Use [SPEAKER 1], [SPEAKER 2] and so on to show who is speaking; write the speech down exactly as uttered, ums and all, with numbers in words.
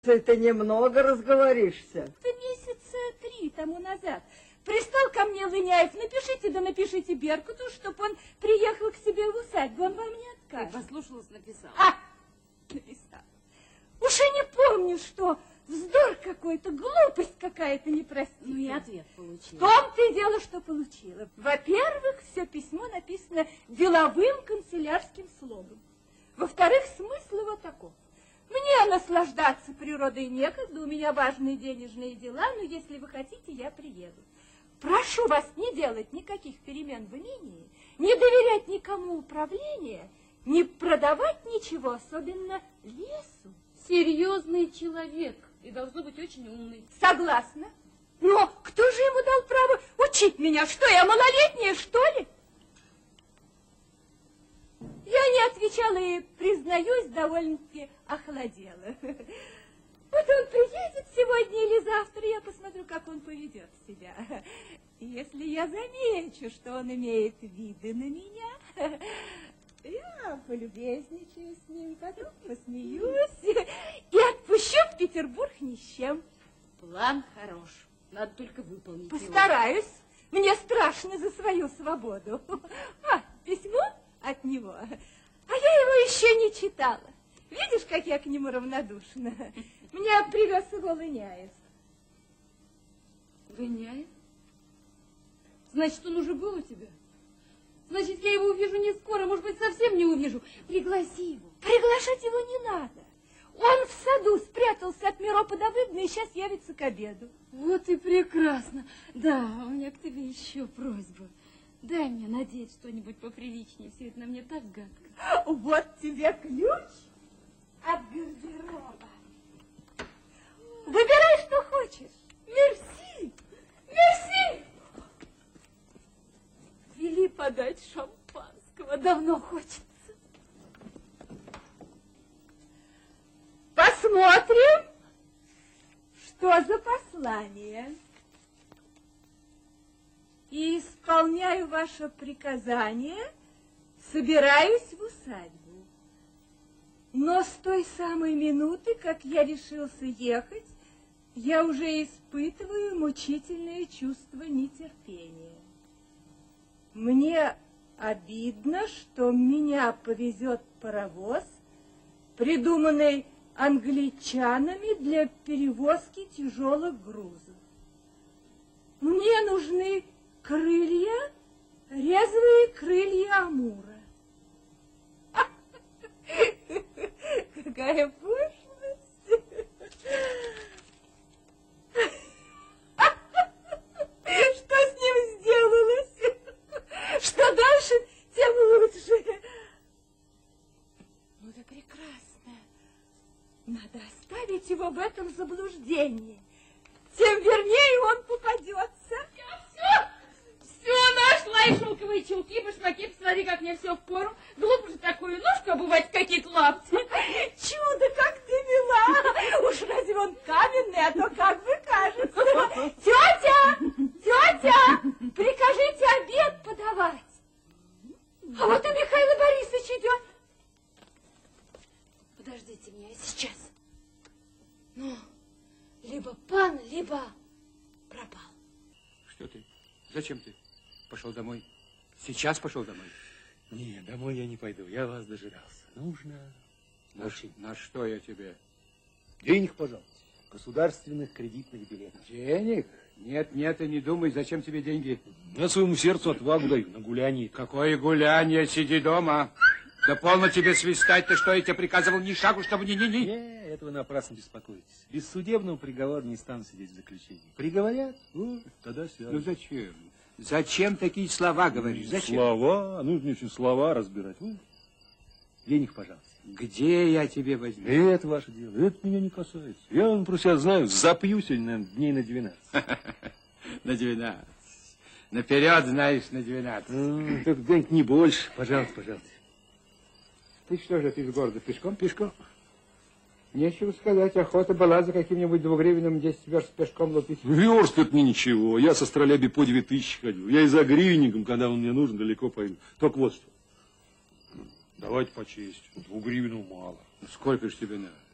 [SPEAKER 1] Ты немного разговоришься.
[SPEAKER 2] Ты месяца три тому назад пристал ко мне Лыняев. Напишите, да напишите Беркуту, чтобы он приехал к себе в усадьбу. Он вам не откажет.
[SPEAKER 3] Ты послушалась, написала.
[SPEAKER 2] А, написал. Уж и не помню, что вздор какой-то, глупость какая-то непростительная.
[SPEAKER 3] Ну и ответ получила.
[SPEAKER 2] В том-то и дело, что получила. Во-первых, все письмо написано деловым канцелярским слогом. Во-вторых, смысл его таков. Мне наслаждаться природой некогда, у меня важные денежные дела, но если вы хотите, я приеду. Прошу вас не делать никаких перемен в имении, не доверять никому управление, не продавать ничего, особенно лесу.
[SPEAKER 3] Серьезный человек и должно быть очень умный.
[SPEAKER 2] Согласна. Но кто же ему дал право учить меня? Что, я малолетняя, что ли? Я не отвечала и, признаюсь, довольно-таки охладела. Вот он приедет сегодня или завтра, я посмотрю, как он поведет себя. И если я замечу, что он имеет виды на меня, я полюбезничаю с ним, потом посмеюсь и отпущу в Петербург ни с чем.
[SPEAKER 3] План хорош, надо только выполнить.
[SPEAKER 2] Постараюсь. Его. Мне страшно за свою свободу. А, письмо от него. А я его еще не читала. Видишь, как я к нему равнодушна? Меня привез его Лыняев.
[SPEAKER 3] Лыняев? Значит, он уже был у тебя? Значит, я его увижу не скоро, может быть, совсем не увижу. Пригласи его.
[SPEAKER 2] Приглашать его не надо. Он в саду спрятался от Мироподобыдна и сейчас явится к обеду.
[SPEAKER 3] Вот и прекрасно. Да, у меня к тебе еще просьба. Дай мне надеть что-нибудь поприличнее. Все это на мне так гадко.
[SPEAKER 2] Вот тебе ключ от гардероба. Выбирай, что хочешь. Мерси, мерси. Вели подать шампанского. Давно хочется. Посмотрим, что за послание. И исполняю ваше приказание, собираюсь в усадьбу. Но с той самой минуты, как я решился ехать, я уже испытываю мучительное чувство нетерпения. Мне обидно, что меня повезет паровоз, придуманный англичанами для перевозки тяжелых грузов. Мне нужны крылья, резвые крылья амура. Какая пошлость! Что с ним сделалось? Что дальше, тем лучше. Ну да прекрасно. Надо оставить его в этом заблуждении. Тем вернее он попадется.
[SPEAKER 3] Все, все нашла и шелковые чулки, башмаки, посмотри, как мне все впору. Глупо же такую ножку обувать в какие-то лапти.
[SPEAKER 2] Чудо, как ты мила. Уж разве он каменный, а то как бы кажется. Тетя, тетя, прикажите обед подавать. А вот и Михаил Борисович идет.
[SPEAKER 3] Подождите меня, сейчас. Ну, либо пан, либо пропал.
[SPEAKER 4] Что ты? Зачем ты пошел домой? Сейчас пошел домой?
[SPEAKER 5] Нет, домой я не пойду, я вас дожидался. Нужно
[SPEAKER 4] на,
[SPEAKER 5] очень.
[SPEAKER 4] На что я тебе?
[SPEAKER 5] Денег, пожалуйста, государственных кредитных билетов.
[SPEAKER 4] Денег? Нет, нет, и не думай, зачем тебе деньги?
[SPEAKER 5] Я своему сердцу отвагу даю на гуляние.
[SPEAKER 4] Какое гуляние, сиди дома. Да полно тебе свистать, ты что, я тебе приказывал ни шагу, чтобы ни... ни, ни...
[SPEAKER 5] Не, это вы напрасно беспокоитесь. Без судебного приговора не стану сидеть в заключении. Приговорят, ну, тогда сяду.
[SPEAKER 4] Ну зачем? Зачем такие слова говоришь? Зачем?
[SPEAKER 5] Слова, нужно очень слова разбирать. Ну, денег, пожалуйста.
[SPEAKER 4] Где я тебе возьму?
[SPEAKER 5] Это ваше дело, это меня не касается. Я вам про себя знаю, запью сегодня, наверное, дней на двенадцать.
[SPEAKER 4] На двенадцать. Наперед, знаешь, на двенадцать.
[SPEAKER 5] Только где-нибудь не больше. Пожалуйста, пожалуйста.
[SPEAKER 4] Ты что же, ты из города пешком? Пешком. Нечего сказать, охота была за каким-нибудь двугривенным десять верст пешком лупить.
[SPEAKER 5] Верст это мне ничего. Я со Строляби по две тысячи ходил. Я и за гривенником, когда он мне нужен, далеко пойду. Только вот что. Давайте по чести. Двугривенного мало.
[SPEAKER 4] Сколько же тебе надо?